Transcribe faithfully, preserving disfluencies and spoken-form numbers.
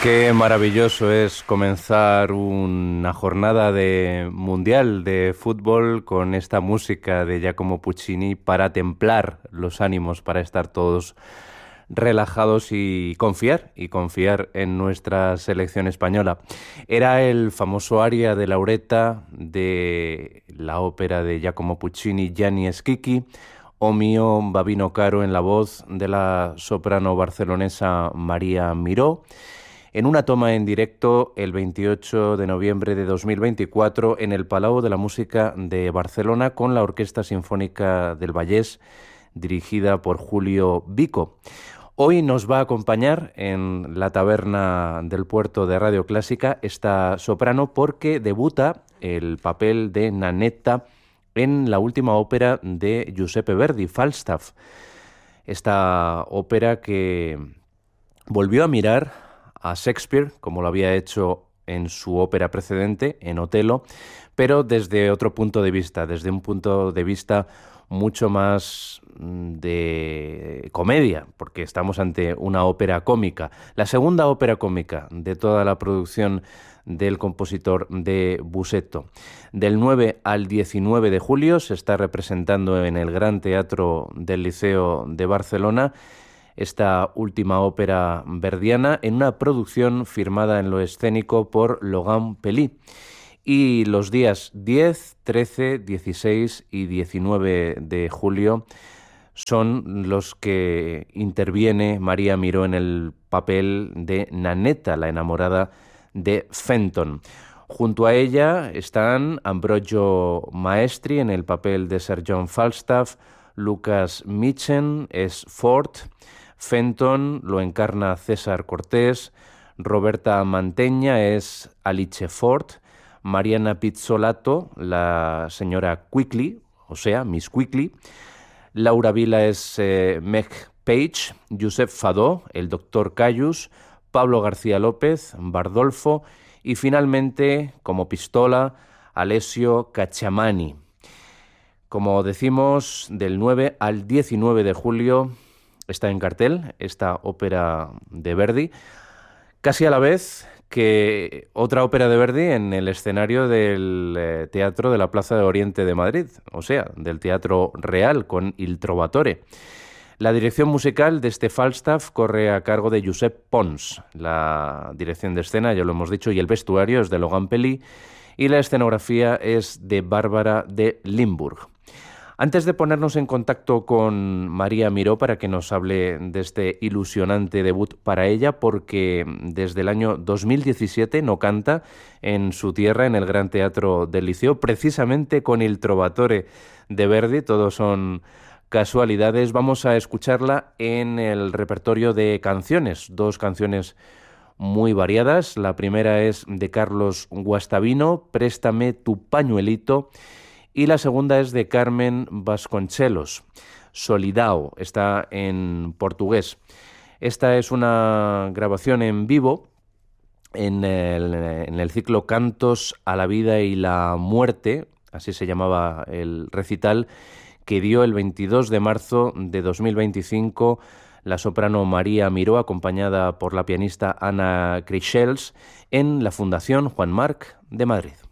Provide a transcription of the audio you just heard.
Qué maravilloso es comenzar una jornada de mundial de fútbol con esta música de Giacomo Puccini para templar los ánimos, para estar todos relajados y confiar, y confiar en nuestra selección española. Era el famoso aria de Lauretta de la ópera de Giacomo Puccini, Gianni Schicchi, o mio Babino Caro en la voz de la soprano barcelonesa María Miró, en una toma en directo el veintiocho de noviembre de dos mil veinticuatro en el Palau de la Música de Barcelona con la Orquesta Sinfónica del Vallès, dirigida por Julio Vico. Hoy nos va a acompañar en la taberna del puerto de Radio Clásica esta soprano porque debuta el papel de Nannetta en la última ópera de Giuseppe Verdi, Falstaff. Esta ópera que volvió a mirar a Shakespeare, como lo había hecho en su ópera precedente, en Otelo, pero desde otro punto de vista, desde un punto de vista mucho más de comedia, porque estamos ante una ópera cómica, la segunda ópera cómica de toda la producción del compositor de Busetto. Del nueve al diecinueve de julio se está representando en el Gran Teatro del Liceo de Barcelona esta última ópera verdiana en una producción firmada en lo escénico por Logan Pelí. Y los días diez, trece, dieciséis y diecinueve de julio son los que interviene María Miró en el papel de Nannetta, la enamorada de Fenton. Junto a ella están Ambrogio Maestri en el papel de Sir John Falstaff, Lucas Mitchen es Ford, Fenton lo encarna César Cortés, Roberta Mantegna es Alice Ford, Mariana Pizzolato, la señora Quickly, o sea, Miss Quickly, Laura Vila es eh, Meg Page, Josep Fadó, el doctor Cayus, Pablo García López, Bardolfo y finalmente, como pistola, Alessio Cacciamani. Como decimos, del nueve al diecinueve de julio está en cartel esta ópera de Verdi, casi a la vez que otra ópera de Verdi en el escenario del eh, Teatro de la Plaza de Oriente de Madrid, o sea, del Teatro Real con Il Trovatore. La dirección musical de este Falstaff corre a cargo de Josep Pons, la dirección de escena, ya lo hemos dicho, y el vestuario es de Logan Pelí, y la escenografía es de Bárbara de Limburg. Antes de ponernos en contacto con María Miró para que nos hable de este ilusionante debut para ella, porque desde el año dos mil diecisiete no canta en su tierra, en el Gran Teatro del Liceo, precisamente con Il Trovatore de Verdi, todos son casualidades. Vamos a escucharla en el repertorio de canciones, dos canciones muy variadas. La primera es de Carlos Guastavino, Préstame tu pañuelito, y la segunda es de Carmen Vasconcelos, Solidao, está en portugués. Esta es una grabación en vivo en el, en el ciclo Cantos a la vida y la muerte, así se llamaba el recital, que dio el veintidós de marzo de dos mil veinticinco la soprano María Miró, acompañada por la pianista Ana Creixels, en la Fundación Juan Marc de Madrid.